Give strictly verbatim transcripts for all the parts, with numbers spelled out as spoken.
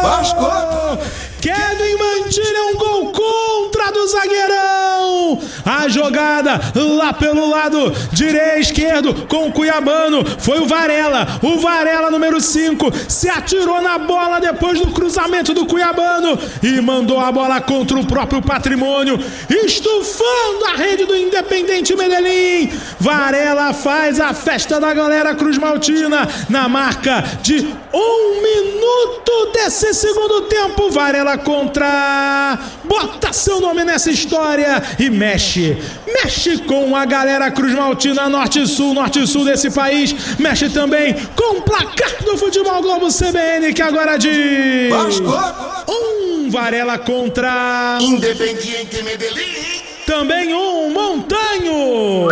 Vasco! Kevin Mantilha, um gol contra do zagueirão. A jogada lá pelo lado direito esquerdo com o cuiabano foi o Varela. O Varela, número cinco, se atirou na bola depois do cruzamento do cuiabano e mandou a bola contra o próprio patrimônio, estufando a rede do Independente Medellín. Varela faz a festa da galera Cruz Maltina na marca de um minuto desse segundo tempo. Varela contra, bota seu nome nessa história e mexe, mexe com a galera Cruz Maltina, norte e sul, norte e sul desse país, mexe também com o placar do Futebol Globo C B N, que agora diz Vasco! Um Varela contra Independiente Medellín. Também um Montanho.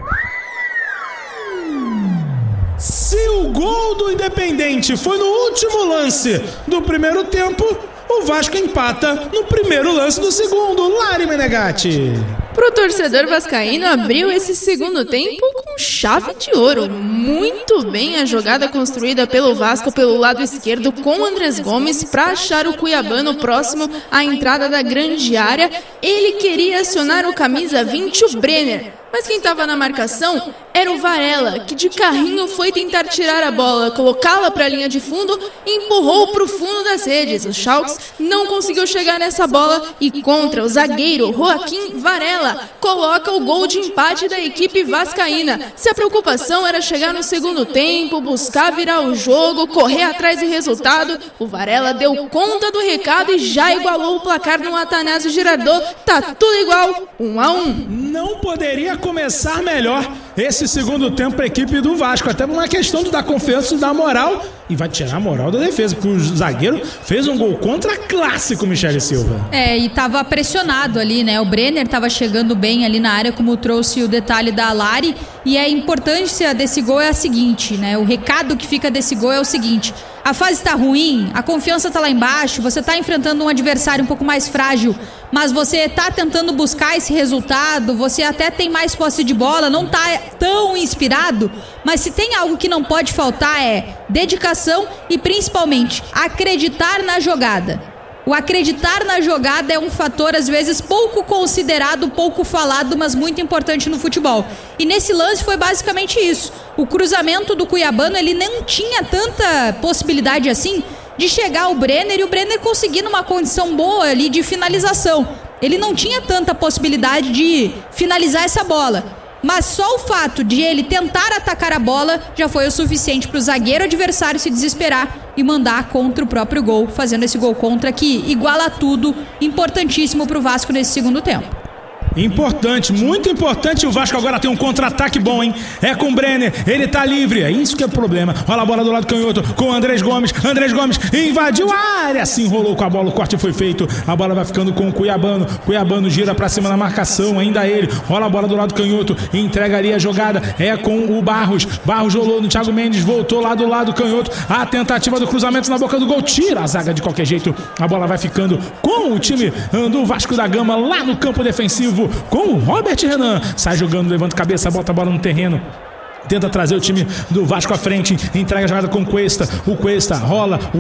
Se o gol do Independente foi no último lance do primeiro tempo, o Vasco empata no primeiro lance do segundo. Lari Menegatti. Pro torcedor vascaíno, abriu esse segundo tempo com chave de ouro. Muito bem a jogada construída pelo Vasco pelo lado esquerdo com Andrés Gomes para achar o cuiabano próximo à entrada da grande área. Ele queria acionar o camisa vinte, o Brenner, mas quem estava na marcação era o Varela, que de carrinho foi tentar tirar a bola, colocá-la para a linha de fundo e empurrou para o fundo das redes. O Schalke não conseguiu chegar nessa bola e contra o zagueiro Joaquim Varela coloca o gol de empate da equipe vascaína. Se a preocupação era chegar no segundo tempo, buscar virar o jogo, correr atrás do resultado, o Varela deu conta do recado e já igualou o placar no Atanásio Girardot. Tá tudo igual, um a um. Não poderia começar melhor esse segundo tempo para a equipe do Vasco, até por uma questão de dar confiança e dar moral, e vai tirar a moral da defesa, porque o zagueiro fez um gol contra clássico, Michele Silva. É, e tava pressionado ali, né? O Brenner tava chegando bem ali na área, como trouxe o detalhe da Lari, e a importância desse gol é a seguinte, né? O recado que fica desse gol é o seguinte: a fase tá ruim, a confiança tá lá embaixo, você tá enfrentando um adversário um pouco mais frágil, mas você tá tentando buscar esse resultado, você até tem mais posse de bola, não tá tão inspirado, mas se tem algo que não pode faltar é dedicação e principalmente acreditar na jogada. O acreditar na jogada é um fator, às vezes, pouco considerado, pouco falado, mas muito importante no futebol. E nesse lance foi basicamente isso. O cruzamento do cuiabano, ele não tinha tanta possibilidade assim de chegar ao Brenner e o Brenner conseguir numa condição boa ali de finalização. Ele não tinha tanta possibilidade de finalizar essa bola. Mas só o fato de ele tentar atacar a bola já foi o suficiente para o zagueiro adversário se desesperar e mandar contra o próprio gol, fazendo esse gol contra que iguala tudo, importantíssimo para o Vasco nesse segundo tempo. Importante, muito importante. O Vasco agora tem um contra-ataque bom, hein? É com o Brenner, ele tá livre. É isso que é o problema. Rola a bola do lado canhoto com o Andrés Gomes. Andrés Gomes invadiu a área, se enrolou com a bola, o corte foi feito. A bola vai ficando com o Cuiabano. Cuiabano gira pra cima na marcação, ainda ele. Rola a bola do lado canhoto, entrega ali a jogada. É com o Barros. Barros rolou no Thiago Mendes, voltou lá do lado canhoto. A tentativa do cruzamento na boca do gol. Tira a zaga de qualquer jeito. A bola vai ficando com o time do Vasco da Gama lá no campo defensivo, com o Robert Renan. Sai jogando, levanta a cabeça, bota a bola no terreno, tenta trazer o time do Vasco à frente, entrega a jogada com o Cuesta. O Cuesta rola, o,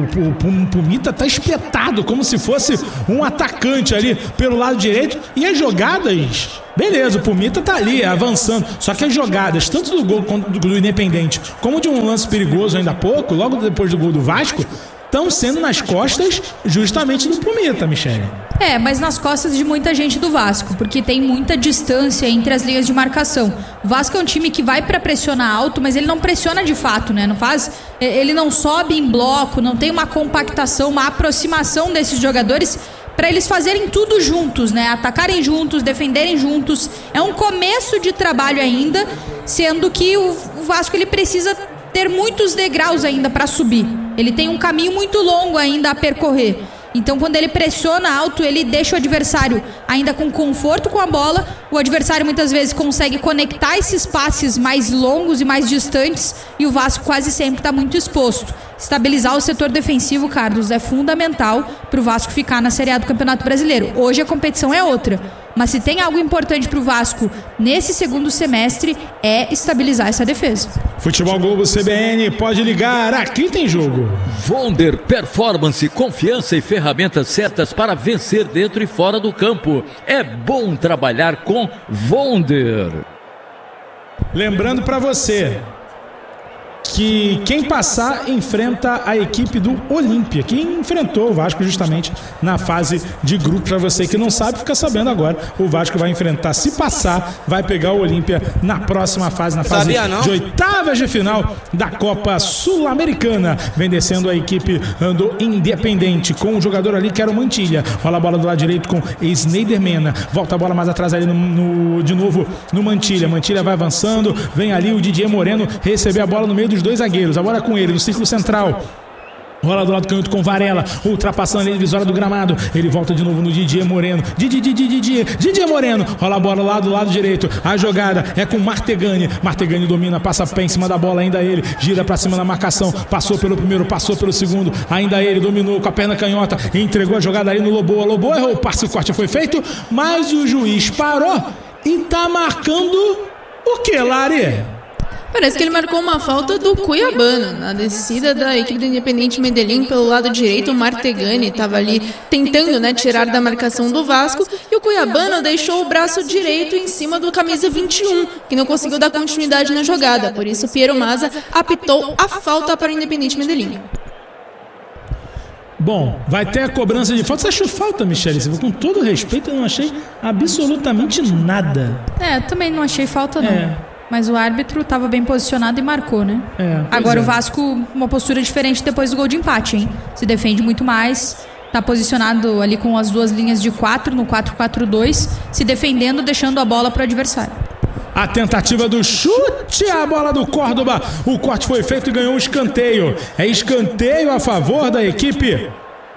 o, o Pumita tá espetado como se fosse um atacante ali pelo lado direito. E as jogadas, beleza, o Pumita tá ali avançando, só que as jogadas tanto do gol do, do Independente como de um lance perigoso ainda há pouco, logo depois do gol do Vasco, estão sendo nas costas justamente do Pumita, Michele. É, mas nas costas de muita gente do Vasco, porque tem muita distância entre as linhas de marcação. O Vasco é um time que vai pra pressionar alto, mas ele não pressiona de fato, né? Não faz, ele não sobe em bloco, não tem uma compactação, uma aproximação desses jogadores para eles fazerem tudo juntos, né? Atacarem juntos, defenderem juntos. É um começo de trabalho ainda, sendo que o Vasco ele precisa ter muitos degraus ainda para subir. Ele tem um caminho muito longo ainda a percorrer. Então, quando ele pressiona alto, ele deixa o adversário ainda com conforto com a bola. O adversário muitas vezes consegue conectar esses passes mais longos e mais distantes, e o Vasco quase sempre está muito exposto. Estabilizar o setor defensivo, Carlos, é fundamental para o Vasco ficar na Série A do Campeonato Brasileiro. Hoje a competição é outra. Mas se tem algo importante pro Vasco nesse segundo semestre, é estabilizar essa defesa. Futebol Globo C B N, pode ligar, aqui tem jogo. Vonder Performance, confiança e ferramentas certas para vencer dentro e fora do campo. É bom trabalhar com Vonder. Lembrando para você que quem passar enfrenta a equipe do Olímpia, que enfrentou o Vasco justamente na fase de grupo. Para você que não sabe, fica sabendo agora. O Vasco vai enfrentar, se passar, vai pegar o Olímpia na próxima fase, na fase de oitavas de final da Copa Sul-Americana. Vem descendo a equipe do Independente com o jogador ali que era o Mantilha. Rola a bola do lado direito com Snyder Mena. Volta a bola mais atrás ali no, no, de novo no Mantilha. Mantilha vai avançando, vem ali o Didier Moreno receber a bola no meio dos dois zagueiros, agora com ele no círculo central. Rola do lado canhoto com Varela, ultrapassando a linha divisória do gramado. Ele volta de novo no Didier Moreno. Didier, Didier, Didier, Didier Moreno. Rola a bola lá do lado direito. A jogada é com Martegani. Martegani domina, passa pé em cima da bola. Ainda ele gira pra cima da marcação. Passou pelo primeiro, passou pelo segundo. Ainda ele dominou com a perna canhota. Entregou a jogada ali no Loboa. Loboa errou o passe, o corte foi feito. Mas o juiz parou e tá marcando o que, Lari? Parece que ele marcou uma falta do Cuiabano. Na descida da equipe do Independente Medellín pelo lado direito, o Martegani estava ali tentando, né, tirar da marcação do Vasco, e o Cuiabano deixou o braço direito em cima do camisa vinte e um, que não conseguiu dar continuidade na jogada. Por isso, Piero Mazza apitou a falta para o Independente Medellín. Bom, vai ter a cobrança de falta. Você achou falta, Michele? Com todo respeito, eu não achei absolutamente nada. É, eu também não achei falta, não. É. Mas o árbitro estava bem posicionado e marcou, né? É, Agora é. o Vasco, uma postura diferente depois do gol de empate, hein? Se defende muito mais, tá posicionado ali com as duas linhas de quatro, no quatro quatro dois, se defendendo, deixando a bola para o adversário. A tentativa do chute, a bola do Córdoba. O corte foi feito e ganhou um escanteio. É escanteio a favor da equipe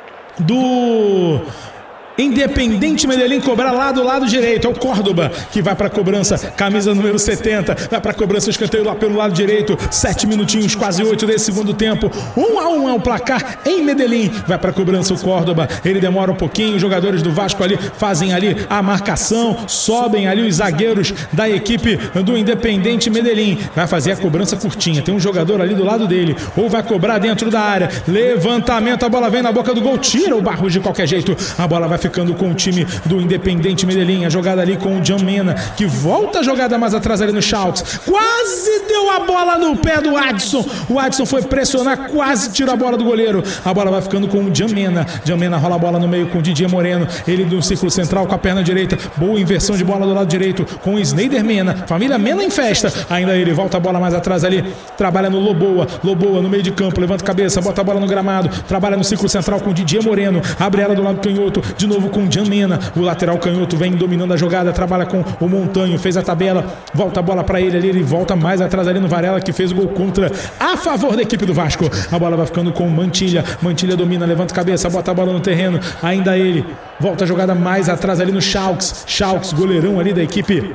do Independente Medellín, cobrar lá do lado direito. É o Córdoba que vai para a cobrança, camisa número setenta, vai para a cobrança, o escanteio lá pelo lado direito. Sete minutinhos, quase oito desse segundo tempo. Um a um é o placar em Medellín. Vai para a cobrança o Córdoba, ele demora um pouquinho. Os jogadores do Vasco ali fazem ali a marcação, sobem ali os zagueiros da equipe do Independente Medellín. Vai fazer a cobrança curtinha, tem um jogador ali do lado dele, ou vai cobrar dentro da área. Levantamento, a bola vem na boca do gol, tira o Barros de qualquer jeito. A bola vai ficar ficando com o time do Independente Medellín. A jogada ali com o Jean Mena, que volta a jogada mais atrás ali no Schalks. Quase deu a bola no pé do Adson. O Adson foi pressionar, quase tira a bola do goleiro. A bola vai ficando com o Jean Mena. Jean Mena rola a bola no meio com o Didier Moreno. Ele do círculo central com a perna direita. Boa inversão de bola do lado direito com o Snyder Mena. Família Mena em festa. Ainda ele volta a bola mais atrás ali. Trabalha no Loboa. Loboa no meio de campo. Levanta a cabeça, bota a bola no gramado. Trabalha no círculo central com o Didier Moreno. Abre ela do lado canhoto. De novo com o Jean Mena, o lateral canhoto vem dominando a jogada, trabalha com o Montanho, fez a tabela, volta a bola pra ele ali, ele volta mais atrás ali no Varela, que fez o gol contra a favor da equipe do Vasco. A bola vai ficando com o Mantilha, Mantilha domina, levanta a cabeça, bota a bola no terreno, ainda ele, volta a jogada mais atrás ali no Schalks, Schalks, goleirão ali da equipe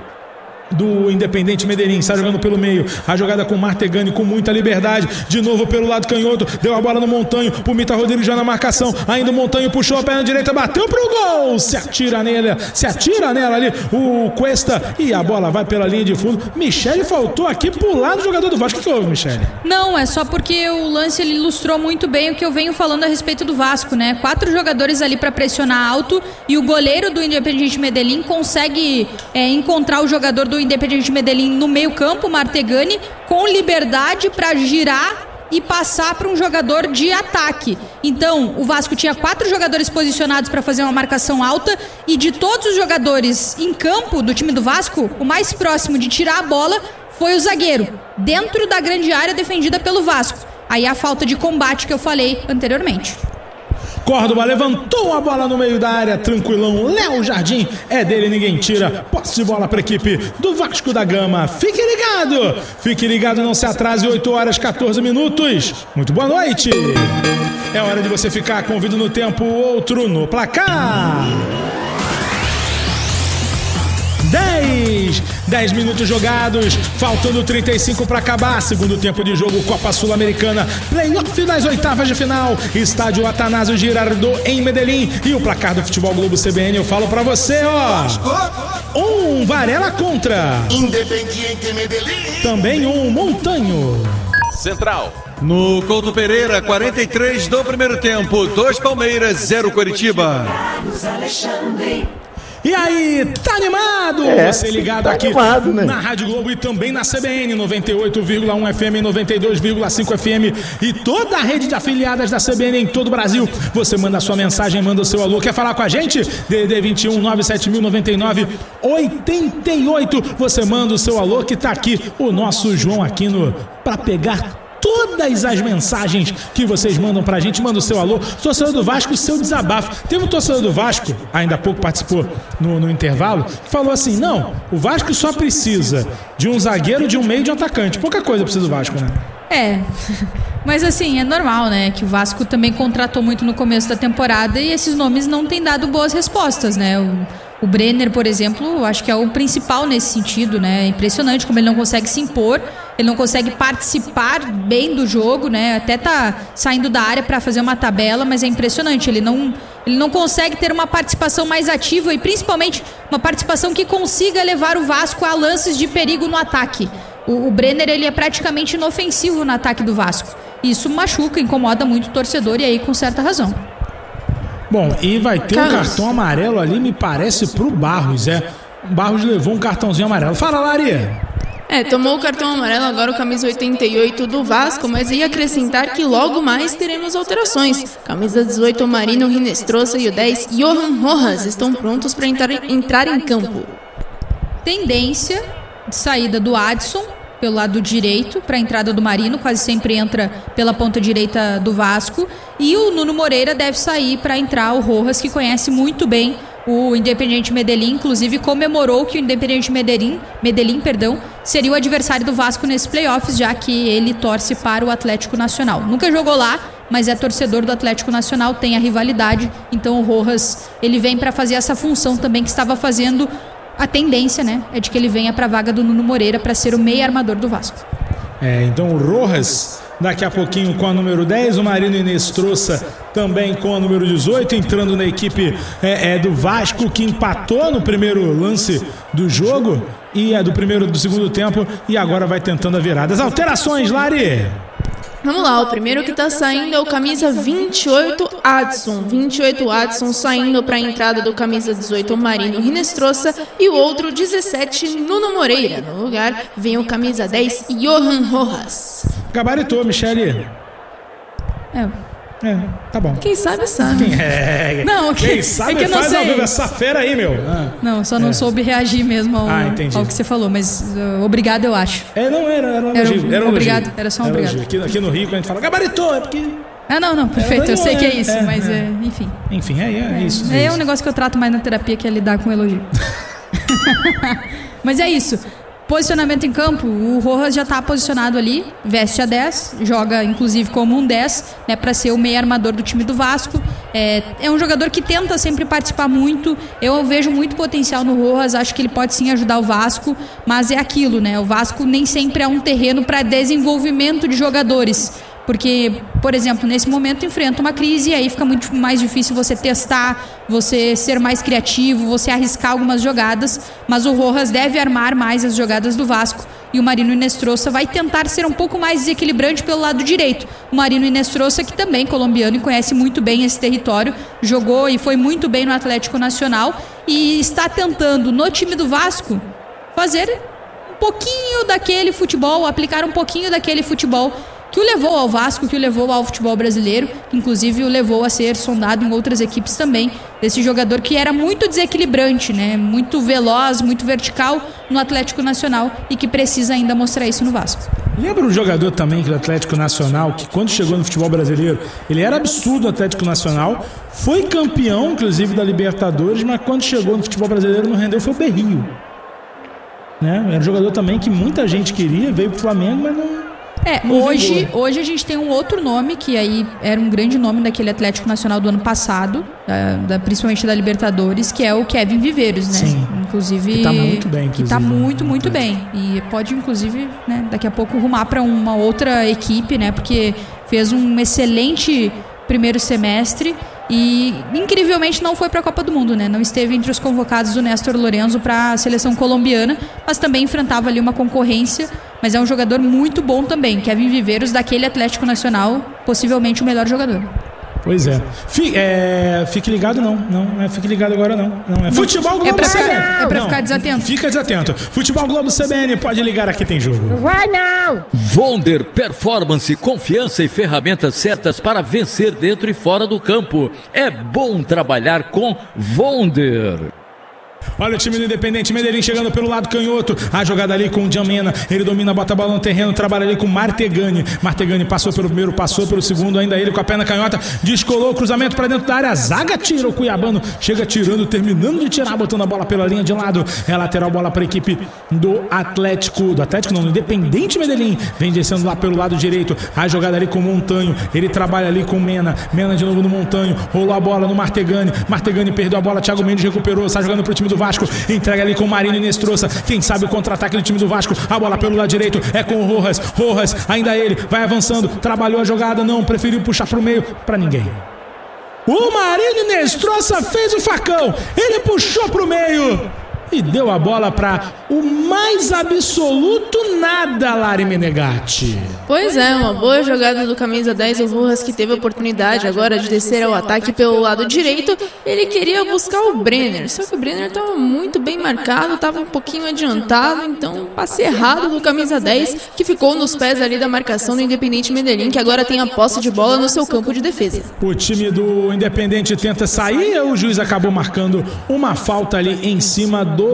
do Independente Medellín, está jogando pelo meio, a jogada com o Martegani com muita liberdade, de novo pelo lado canhoto, deu a bola no Montanho, o Mita Rodrigues já na marcação, ainda o Montanho puxou a perna direita, bateu pro gol, se atira nela, se atira nela ali, o Cuesta, e a bola vai pela linha de fundo. Michele faltou aqui pular do jogador do Vasco. O que houve, Michele? Não, é só porque o lance ele ilustrou muito bem o que eu venho falando a respeito do Vasco, né? Quatro jogadores ali para pressionar alto e o goleiro do Independente Medellín consegue é, encontrar o jogador do Independente Medellín no meio campo, Martegani, com liberdade para girar e passar para um jogador de ataque. Então, o Vasco tinha quatro jogadores posicionados para fazer uma marcação alta e de todos os jogadores em campo do time do Vasco, o mais próximo de tirar a bola foi o zagueiro, dentro da grande área defendida pelo Vasco. Aí a falta de combate que eu falei anteriormente. Córdoba levantou a bola no meio da área, tranquilão. Léo Jardim é dele, ninguém tira. Posse de bola para a equipe do Vasco da Gama. Fique ligado, fique ligado, não se atrase. Oito horas, quatorze minutos. Muito boa noite. É hora de você ficar com o vídeo no tempo, outro no placar. dez. dez minutos jogados, faltando trinta e cinco para acabar. Segundo tempo de jogo, Copa Sul-Americana, playoff das oitavas de final, estádio Atanásio Girardot em Medellín. E o placar do Futebol Globo C B N, eu falo para você, ó. Um Varela contra Independiente Medellín. Também um Montanho. Central. No Couto Pereira, quarenta e três do primeiro tempo, dois Palmeiras, zero Coritiba. E aí, tá animado? É, Você ligado tá aqui animado, né? na Rádio Globo e também na C B N noventa e oito vírgula um F M, noventa e dois vírgula cinco F M e toda a rede de afiliadas da C B N em todo o Brasil. Você manda a sua mensagem, manda o seu alô. Quer falar com a gente? D D D vinte e um, nove sete mil, noventa e nove, oitenta e oito. Você manda o seu alô que tá aqui o nosso João Aquino pra pegar todas as mensagens que vocês mandam pra gente. Manda o seu alô. Torcedor do Vasco, o seu desabafo. Teve um torcedor do Vasco, ainda há pouco participou no, no intervalo, que falou assim, não, o Vasco só precisa de um zagueiro, de um meio e de um atacante. Pouca coisa precisa do Vasco, né? É, mas assim, é normal, né, que o Vasco também contratou muito no começo da temporada e esses nomes não têm dado boas respostas, né? O... O Brenner, por exemplo, acho que é o principal nesse sentido, né? É impressionante como ele não consegue se impor, ele não consegue participar bem do jogo, né? Até tá saindo da área para fazer uma tabela, mas é impressionante, ele não, ele não consegue ter uma participação mais ativa e principalmente uma participação que consiga levar o Vasco a lances de perigo no ataque. O, o Brenner, ele é praticamente inofensivo no ataque do Vasco. Isso machuca, incomoda muito o torcedor e aí com certa razão. Bom, e vai ter Carlos. um cartão amarelo ali, me parece, pro Barros, é. O Barros levou um cartãozinho amarelo. Fala, Lari! É, tomou o cartão amarelo agora o camisa oitenta e oito do Vasco, mas ia acrescentar que logo mais teremos alterações. Camisa dezoito, o Marino Hinestrosa e o dez, Johan Rojas, estão prontos para entrar, entrar em campo. Tendência de saída do Adson pelo lado direito para a entrada do Marino, quase sempre entra pela ponta direita do Vasco, e o Nuno Moreira deve sair para entrar o Rojas, que conhece muito bem o Independiente Medellín, inclusive comemorou que o Independiente Medellín, Medellín perdão, seria o adversário do Vasco nesses playoffs, já que ele torce para o Atlético Nacional. Nunca jogou lá, mas é torcedor do Atlético Nacional, tem a rivalidade, então o Rojas, ele vem para fazer essa função também que estava fazendo. A tendência, né, é de que ele venha para a vaga do Nuno Moreira para ser o meio armador do Vasco. É, então o Rojas daqui a pouquinho com a número dez, o Marino Hinestrosa também com a número dezoito, entrando na equipe é, é, do Vasco, que empatou no primeiro lance do jogo, e é do primeiro do segundo tempo, e agora vai tentando a virada. As alterações, Lari! Vamos lá, o primeiro que tá saindo é o camisa vinte e oito, Adson. vinte e oito, Adson, saindo para a entrada do camisa dezoito, Marino Hinestrosa. E o outro, dezessete, Nuno Moreira. No lugar, vem o camisa dez, Johan Rojas. Gabaritou, Michele. É. É, tá bom. Quem sabe, sabe. É, não, que, quem sabe é que eu não faz sei. ao vivo essa fera aí, meu. Ah. Não, só não é. soube reagir mesmo ao, ah, ao que você falou, mas uh, obrigado, eu acho. É, não era, era um elogio. Era, um, era um obrigado, elogio. era só um era obrigado. Aqui, aqui no Rio, quando a gente fala gabaritou, é porque... Ah, não, não, perfeito, é, eu sei é, que é isso, é, mas é, enfim. Enfim, é, é, é isso. É, é é isso. um negócio que eu trato mais na terapia, que é lidar com elogio. Mas é isso. Posicionamento em campo, o Rojas já está posicionado ali, veste a dez, joga inclusive como um dez, né, para ser o meio armador do time do Vasco. É, é um jogador que tenta sempre participar muito, eu vejo muito potencial no Rojas, acho que ele pode sim ajudar o Vasco, mas é aquilo, né? O Vasco nem sempre é um terreno para desenvolvimento de jogadores. Porque, por exemplo, nesse momento enfrenta uma crise e aí fica muito mais difícil você testar, você ser mais criativo, você arriscar algumas jogadas, mas o Rojas deve armar mais as jogadas do Vasco e o Marino Hinestrosa vai tentar ser um pouco mais desequilibrante pelo lado direito. O Marino Hinestrosa, que também é colombiano e conhece muito bem esse território, jogou e foi muito bem no Atlético Nacional e está tentando no time do Vasco fazer um pouquinho daquele futebol, aplicar um pouquinho daquele futebol que o levou ao Vasco, que o levou ao futebol brasileiro, que inclusive o levou a ser sondado em outras equipes também, desse jogador que era muito desequilibrante, né? Muito veloz, muito vertical no Atlético Nacional e que precisa ainda mostrar isso no Vasco. Lembra um jogador também do Atlético Nacional, que quando chegou no futebol brasileiro, ele era absurdo no Atlético Nacional, foi campeão, inclusive, da Libertadores, mas quando chegou no futebol brasileiro não rendeu, foi o Berrio. Né? Era um jogador também que muita gente queria, veio pro Flamengo, mas não... É, hoje, hoje a gente tem um outro nome, que aí era um grande nome daquele Atlético Nacional do ano passado, da, da, principalmente da Libertadores, que é o Kevin Viveiros, né? Sim. Inclusive, que tá muito bem, que tá muito, muito bem. E pode, inclusive, né, daqui a pouco rumar para uma outra equipe, né? Porque fez um excelente primeiro semestre e incrivelmente não foi para a Copa do Mundo, né? Não esteve entre os convocados do Néstor Lorenzo para a seleção colombiana, mas também enfrentava ali uma concorrência, mas é um jogador muito bom também. Kevin Viveiros, daquele Atlético Nacional, possivelmente o melhor jogador. Pois é. Fique, é, fique ligado não, não é fique ligado agora não. Não é Futebol Globo é pra C B N. Ficar, é pra não, ficar desatento. Fica desatento. Futebol Globo C B N, pode ligar, aqui tem jogo. Vai não! Vonder Performance, confiança e ferramentas certas para vencer dentro e fora do campo. É bom trabalhar com Vonder. Olha o time do Independente Medellín chegando pelo lado canhoto. A jogada ali com o Jamena. Ele domina, bota a bola no terreno, trabalha ali com o Martegani. Martegani passou pelo primeiro, passou pelo segundo. Ainda ele com a perna canhota. Descolou o cruzamento para dentro da área. A zaga tira o Cuiabano. Chega tirando, terminando de tirar, botando a bola pela linha de lado. É lateral, bola para a equipe do Atlético. Do Atlético não, do Independente Medellín. Vem descendo lá pelo lado direito. A jogada ali com o Montanho. Ele trabalha ali com o Mena. Mena de novo no Montanho. Rolou a bola no Martegani. Martegani perdeu a bola. Thiago Mendes recuperou. Está jogando para o time do Vasco, entrega ali com o Marino Inestrosa. Quem sabe o contra-ataque do time do Vasco. A bola pelo lado direito é com o Rojas. Rojas, ainda ele, vai avançando, trabalhou a jogada, não, preferiu puxar pro meio, pra ninguém. O Marino Inestrosa fez o facão, ele puxou pro meio e deu a bola para o mais absoluto nada, Lari Menegatti. Pois é, uma boa jogada do camisa dez, o Rojas, que teve a oportunidade agora de descer ao ataque pelo lado direito. Ele queria buscar o Brenner, só que o Brenner estava muito bem marcado, estava um pouquinho adiantado, então passe errado do camisa dez, que ficou nos pés ali da marcação do Independente Medellín, que agora tem a posse de bola no seu campo de defesa. O time do Independente tenta sair, o juiz acabou marcando uma falta ali em cima do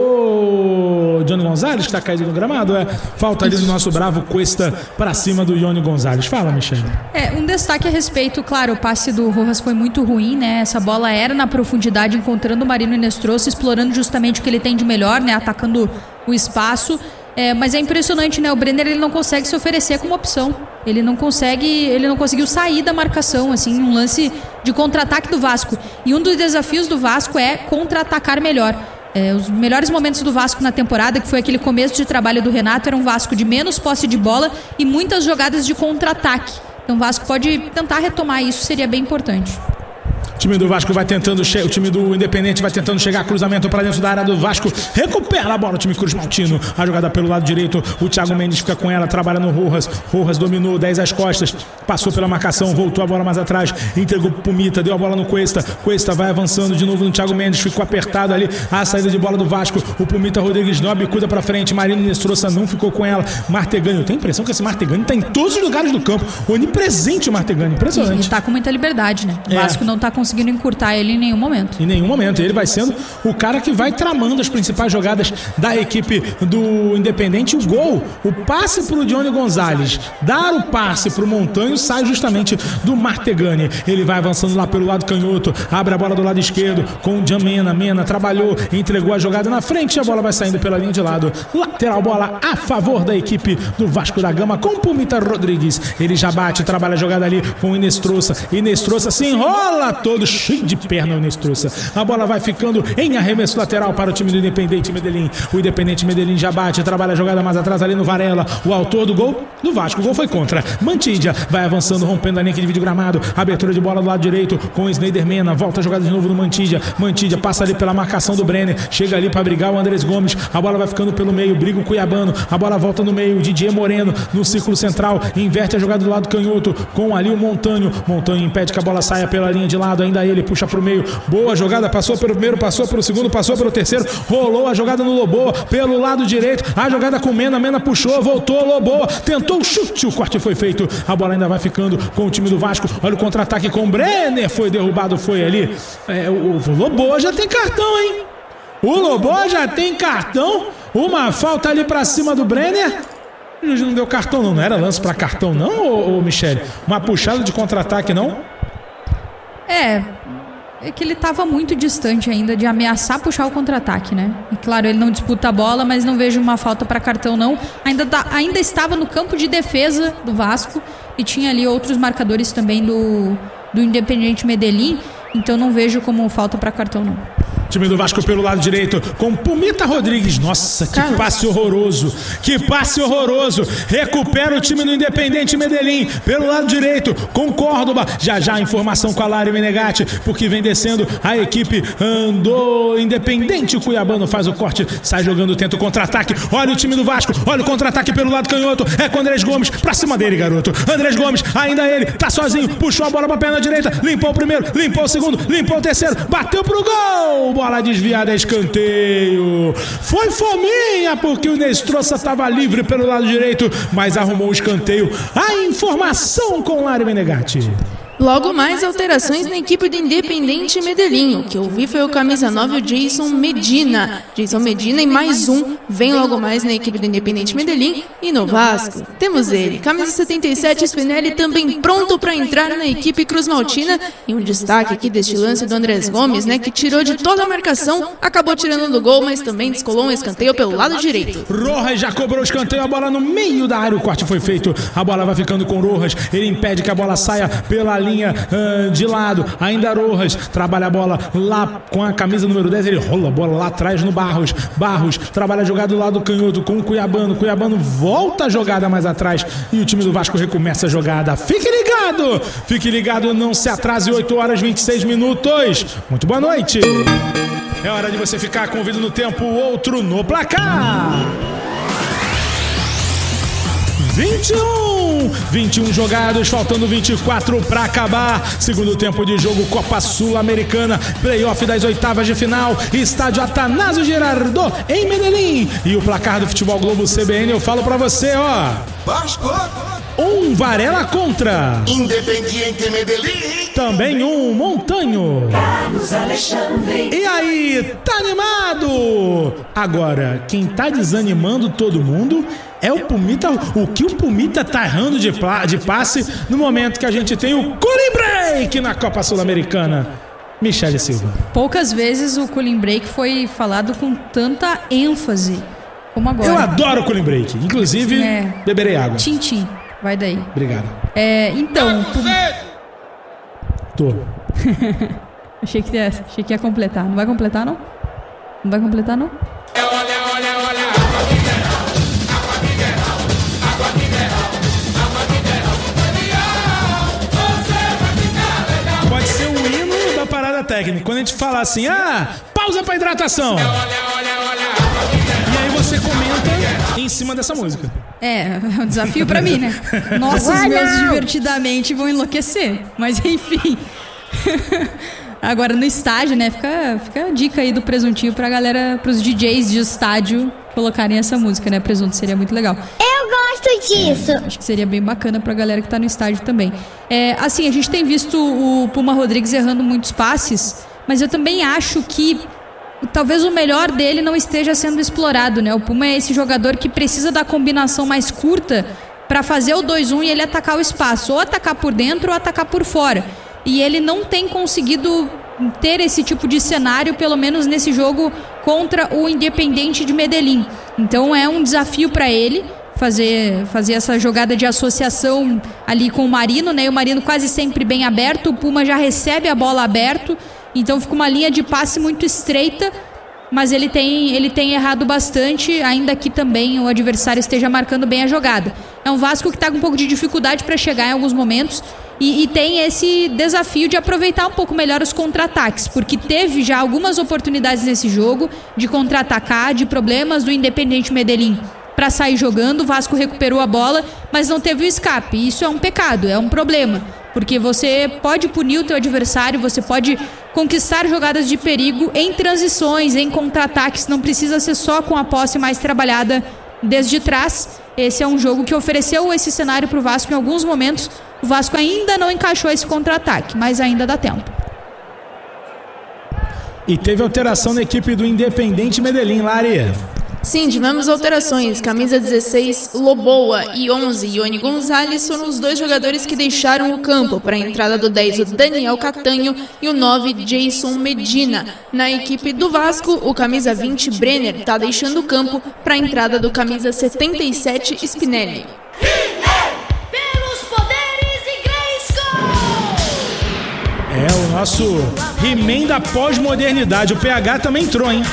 Johnny Gonzalez, que está caído no gramado. É falta ali do nosso bravo Cuesta para cima do Johnny Gonzalez. Fala, Michele. É, um destaque a respeito, claro, o passe do Rojas foi muito ruim, né? Essa bola era na profundidade, encontrando o Marino Inestrosa, explorando justamente o que ele tem de melhor, né? Atacando o espaço. É, mas é impressionante, né? O Brenner, ele não consegue se oferecer como opção. Ele não consegue, ele não conseguiu sair da marcação, assim, um lance de contra-ataque do Vasco. E um dos desafios do Vasco é contra-atacar melhor. É, os melhores momentos do Vasco na temporada, que foi aquele começo de trabalho do Renato, era um Vasco de menos posse de bola e muitas jogadas de contra-ataque. Então o Vasco pode tentar retomar isso, seria bem importante. O time do Vasco vai tentando, che- o time do Independente vai tentando chegar, cruzamento para dentro da área do Vasco, recupera a bola o time Cruz Maltino, a jogada pelo lado direito, o Thiago Mendes fica com ela, trabalha no Rojas, Rojas dominou, dez às costas, passou pela marcação, voltou a bola mais atrás, entregou pro Pumita, deu a bola no Cuesta, Cuesta vai avançando de novo no Thiago Mendes, ficou apertado ali, a saída de bola do Vasco, o Pumita Rodrigues Nobre cuida pra frente, Marino Inestrosa não ficou com ela, Martegani, eu tenho a impressão que esse Martegani tá em todos os lugares do campo, onipresente o Martegani, impressionante. E tá com muita liberdade, né? O É. Vasco não tá conseguindo encurtar ele em nenhum momento. Em nenhum momento. Ele vai sendo o cara que vai tramando as principais jogadas da equipe do Independente. O gol, o passe pro Johnny Gonzalez, dar o passe pro Montanho, sai justamente do Martegani. Ele vai avançando lá pelo lado canhoto, abre a bola do lado esquerdo com o Jamena. Mena trabalhou, entregou a jogada na frente, a bola vai saindo pela linha de lado. Lateral, bola a favor da equipe do Vasco da Gama com o Pumita Rodrigues. Ele já bate, trabalha a jogada ali com o Inestrosa. Inestrosa se enrola todo, cheio de perna o Inestrosa. A bola vai ficando em arremesso lateral para o time do Independente Medellín. O Independente Medellín já bate, trabalha a jogada mais atrás ali no Varela. O autor do gol do Vasco. O gol foi contra. Mantídia vai avançando, rompendo a linha que divide o gramado. Abertura de bola do lado direito com o Snyder Mena. Volta a jogada de novo no Mantídia. Mantídia passa ali pela marcação do Brenner. Chega ali para brigar o Andrés Gomes. A bola vai ficando pelo meio. Briga o Cuiabano. A bola volta no meio. Didier Moreno no círculo central. Inverte a jogada do lado canhoto com ali o Montanho. Montanho impede que a bola saia pela linha de lado. Ainda ele puxa pro meio. Boa jogada. Passou pelo primeiro, passou pelo segundo, passou pelo terceiro. Rolou a jogada no Loboa pelo lado direito. A jogada com Mena. Mena puxou, voltou. Loboa tentou o chute. O corte foi feito. A bola ainda vai ficando com o time do Vasco. Olha o contra-ataque com o Brenner. Foi derrubado, foi ali. É, o, o Loboa já tem cartão, hein? O Loboa já tem cartão. Uma falta ali pra cima do Brenner. O juiz não deu cartão, não. Não era lance pra cartão, não, ô, ô Michele? Uma puxada de contra-ataque, não? É. é que ele estava muito distante ainda de ameaçar puxar o contra-ataque, né? E claro, ele não disputa a bola, mas não vejo uma falta para cartão, não. Ainda, tá, ainda estava no campo de defesa do Vasco e tinha ali outros marcadores também do, do Independiente Medellín, então não vejo como falta para cartão, não. Time do Vasco pelo lado direito com Pumita Rodrigues. Nossa, que Caramba. passe horroroso. Que passe horroroso. Recupera o time do Independiente Medellín pelo lado direito com Córdoba. Já já a informação com a Lari Menegatti, porque vem descendo a equipe do Independente Cuiabano. Faz o corte, sai jogando, tenta o contra-ataque. Olha o time do Vasco. Olha o contra-ataque pelo lado canhoto. É com o Andrés Gomes. Pra cima dele, garoto. Andrés Gomes, ainda ele. Tá sozinho. Puxou a bola pra perna direita. Limpou o primeiro. Limpou o segundo. Limpou o terceiro. Bateu pro gol. Bola desviada, escanteio. Foi fominha, porque o Nestroça estava livre pelo lado direito, mas arrumou o escanteio. A informação com Lari Menegatti. Logo mais alterações na equipe do Independente Medellín. O que eu vi foi o camisa nove, o Jason Medina. Jason Medina e mais um vem logo mais na equipe do Independente Medellín. E no Vasco temos ele, camisa setenta e sete, Spinelli, também pronto para entrar na equipe Cruz Maltina. E um destaque aqui deste lance do Andrés Gomes, né, que tirou de toda a marcação, acabou tirando do gol, mas também descolou um escanteio pelo lado direito. Rojas já cobrou o escanteio, a bola no meio da área, o corte foi feito, a bola vai ficando com Rojas, ele impede que a bola saia pela linha uh, de lado, ainda Rojas trabalha a bola lá com a camisa número dez, ele rola a bola lá atrás no Barros, Barros trabalha a jogada do lado canhoto com o Cuiabano, Cuiabano volta a jogada mais atrás e o time do Vasco recomeça a jogada. Fique ligado, fique ligado, não se atrase, oito horas e vinte e seis minutos. Muito boa noite. É hora de você ficar com o ouvido no tempo, outro no placar. vinte e um, vinte e um jogados, faltando vinte e quatro para acabar. Segundo tempo de jogo, Copa Sul-Americana, playoff das oitavas de final, estádio Atanásio Girardot em Medellín. E o placar do Futebol Globo C B N, eu falo para você, ó. Vasco. Um Varela contra Independiente Medellín. Também um Montanho. Carlos Alexandre. E aí, tá animado? Agora, quem tá desanimando todo mundo é o Pumita. O que o Pumita tá errando de, pla- de passe no momento que a gente tem o cooling break na Copa Sul-Americana. Michele Silva. Poucas vezes o cooling break foi falado com tanta ênfase como agora. Eu adoro o cooling break. Inclusive, é. beberei água. Tchim-tchim. Vai daí. Obrigado. É, então... Pum... Tô. achei, que ia, achei que ia completar. Não vai completar, não? Não vai completar, não? Olha, olha, olha, água mineral, água mineral, água mineral, água mineral, você vai ficar legal. Pode ser o hino da parada técnica. Quando a gente fala assim, ah, pausa pra hidratação. Olha, olha, olha, água mineral. E aí você comenta em cima dessa música. É, é um desafio pra mim, né? Nossa, os meus divertidamente vão enlouquecer. Mas enfim. Agora no estádio, né? Fica, fica a dica aí do presuntinho pra galera, pros D Js de estádio colocarem essa música, né? Presunto, seria muito legal. Eu gosto disso. É, acho que seria bem bacana pra galera que tá no estádio também. É, assim, a gente tem visto o Puma Rodrigues errando muitos passes, mas eu também acho que talvez o melhor dele não esteja sendo explorado, né? O Puma é esse jogador que precisa da combinação mais curta para fazer o dois um e ele atacar o espaço, ou atacar por dentro ou atacar por fora. E ele não tem conseguido ter esse tipo de cenário, pelo menos nesse jogo contra o Independiente de Medellín. Então é um desafio para ele fazer, fazer essa jogada de associação ali com o Marino, né? E o Marino quase sempre bem aberto, o Puma já recebe a bola aberto. Então fica uma linha de passe muito estreita, mas ele tem, ele tem errado bastante, ainda que também o adversário esteja marcando bem a jogada. É um Vasco que está com um pouco de dificuldade para chegar em alguns momentos e, e tem esse desafio de aproveitar um pouco melhor os contra-ataques, porque teve já algumas oportunidades nesse jogo de contra-atacar, de problemas do Independiente Medellín para sair jogando. O Vasco recuperou a bola, mas não teve o escape. Isso é um pecado, é um problema. Porque você pode punir o teu adversário, você pode conquistar jogadas de perigo em transições, em contra-ataques, não precisa ser só com a posse mais trabalhada desde trás. Esse é um jogo que ofereceu esse cenário para o Vasco em alguns momentos. O Vasco ainda não encaixou esse contra-ataque, mas ainda dá tempo. E teve alteração na equipe do Independente Medellín, Lari. Sim, tivemos alterações. Camisa dezesseis, Loboa, e onze, Ione Gonzalez, foram os dois jogadores que deixaram o campo. Para a entrada do dez, o Daniel Catanho, e o nove, Jason Medina. Na equipe do Vasco, o camisa vinte, Brenner, está deixando o campo para a entrada do camisa setenta e sete, Spinelli. É o nosso He-Man da pós-modernidade. O P H também entrou, hein?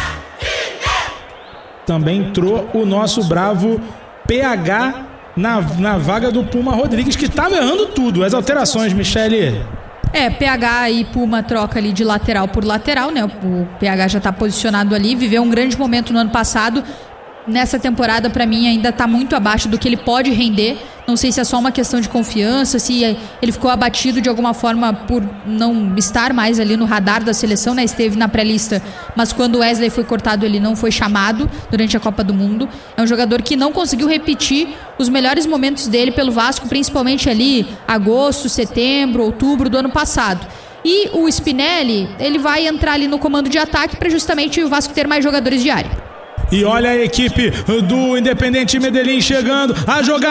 Também entrou o nosso bravo P H na, na vaga do Puma Rodrigues, que estava errando tudo. As alterações, Michele. É, P H e Puma troca ali de lateral por lateral, né? O P H já está posicionado ali, viveu um grande momento no ano passado. Nessa temporada, para mim, ainda está muito abaixo do que ele pode render. Não sei se é só uma questão de confiança, se ele ficou abatido de alguma forma por não estar mais ali no radar da seleção, né? Esteve na pré-lista, mas quando o Wesley foi cortado, ele não foi chamado durante a Copa do Mundo. É um jogador que não conseguiu repetir os melhores momentos dele pelo Vasco, principalmente ali agosto, setembro, outubro do ano passado. E o Spinelli, ele vai entrar ali no comando de ataque para justamente o Vasco ter mais jogadores de área. E olha a equipe do Independente Medellín chegando, a jogada